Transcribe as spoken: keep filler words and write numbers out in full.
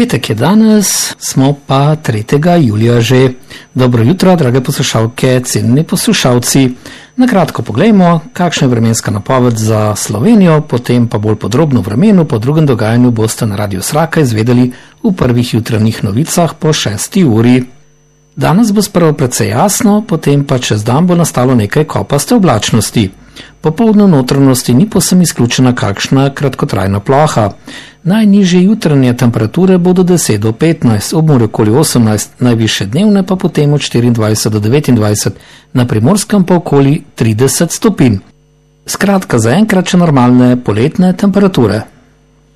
Petek je danes, smo pa tretjega julija že. Dobro jutro, drage poslušalke, cenjeni poslušalci. Na kratko poglejmo, kakšna je vremenska napoved za Slovenijo, potem pa bolj podrobno o vremenu po drugem dogajanju boste na Radiu Sraka izvedeli v prvih jutranjih novicah po šesti uri. Danes bo sprva precej jasno, potem pa čez dan bo nastalo nekaj kopaste oblačnosti. Popoldne v notranjosti ni povsem izključena kakšna kratkotrajna ploha. Najnižje jutranje temperature bodo deset do petnajst, ob morju okoli osemnajst, najvišje dnevne pa potem od štiriindvajset do devetindvajset, na Primorskem pa okoli trideset stopinj. Skratka, zaenkrat še normalne poletne temperature.